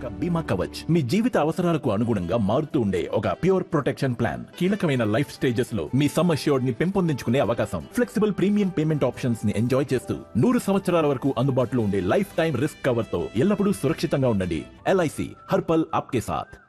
యొక్క బీమా కవచ్ మీ జీవిత అవసరాలకు అనుగుణంగా మారుతూ ఉండే ఒక ప్యూర్ ప్రొటెక్షన్ ప్లాన్. కీలకమైన లైఫ్ స్టేజెస్ లో మీ సమ్ అష్యూర్డ్ ని పెంపొందించుకునే అవకాశం, ఫ్లెక్సిబుల్ ప్రీమియం పేమెంట్ ఆప్షన్స్ ని ఎంజాయ్ చేస్తూ 100 సంవత్సరాల వరకు అందుబాటులో ఉండే లైఫ్ టైం రిస్క్ కవర్ తో ఎల్లప్పుడూ సురక్షితంగా ఉండండి. LIC హర్ పల్ ఆప్కే సాథ్.